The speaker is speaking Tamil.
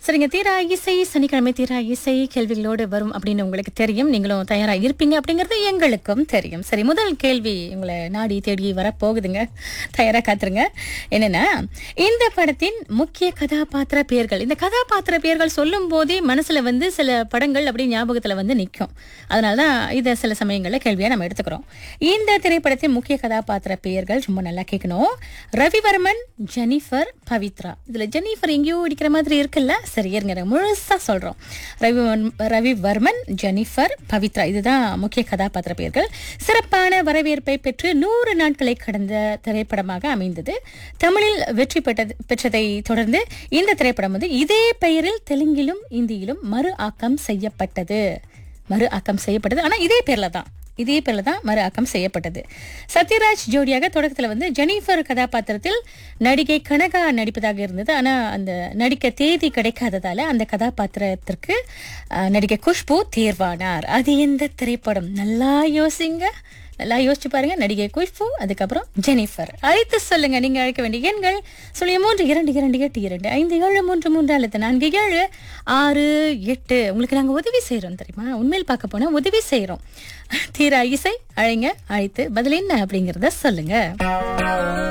சரிங்க, தீரா இசை சனிக்கிழமை தீரா இசை கேள்விகளோடு வரும் அப்படின்னு உங்களுக்கு தெரியும். நீங்களும் தயாரா இருப்பீங்க அப்படிங்கிறது எங்களுக்கும் தெரியும். சரி, முதல் கேள்வி உங்களை நாடி தேடி வரப்போகுதுங்க. தயாரா காத்துருங்க. என்னன்னா, இந்த படத்தின் முக்கிய கதாபாத்திர பெயர்கள். இந்த கதாபாத்திர பெயர்கள் சொல்லும் போதே மனசுல வந்து சில படங்கள் அப்படி ஞாபகத்துல வந்து நிற்கும். அதனாலதான் இதை சில சமயங்கள்ல கேள்வியா நம்ம எடுத்துக்கிறோம். இந்த திரைப்படத்தின் முக்கிய கதாபாத்திர பெயர்கள் ரொம்ப நல்லா கேட்கணும். ரவிவர்மன், ஜெனிஃபர், பவித்ரா. இதுல ஜெனிஃபர் எங்கேயோ அடிக்கிற மாதிரி இருக்குல்ல. சரி, இருங்க முழுசா சொல்றோம். ரவிவர்மன், ஜெனிஃபர், பவித்ரா, இதுதான் முக்கிய கதாபாத்திர பெயர்கள். சிறப்பான வரவேற்பை பெற்று 100 நாட்களை கடந்த திரைப்படமாக அமைந்தது. தமிழில் வெற்றி பெற்றதை தொடர்ந்து இந்த திரைப்படம் வந்து இதே பெயரில் தெலுங்கிலும் இந்தியிலும் மறு ஆக்கம் செய்யப்பட்டது. ஆனா இதே பேர்ல தான் மறு ஆக்கம் செய்யப்பட்டது. சத்யராஜ் ஜோடியாக தொடக்கத்தில் வந்து ஜெனிஃபர் கதாபாத்திரத்தில் நடிகை கனகா நடிப்பதாக இருந்தது. ஆனா அந்த நடிக்க தேதி கிடைக்காததால அந்த கதாபாத்திரத்திற்கு நடிகை குஷ்பு தேர்வானார். அது எந்த திரைப்படம்? நல்லா யோசிச்சு பாருங்க. நடிகை குஷ்பு, அதுக்கப்புறம் ஜெனிஃபர். அழைத்து சொல்லுங்க. நீங்க அழைக்க வேண்டிய எண்கள் 032282534747. உங்களுக்கு நாங்க உதவி செய்யறோம் தெரியுமா? உண்மையில் பார்க்க போனா உதவி செய்யறோம். தீரா இசை அழைங்க. அழைத்து பதில் என்ன அப்படிங்கறத சொல்லுங்க.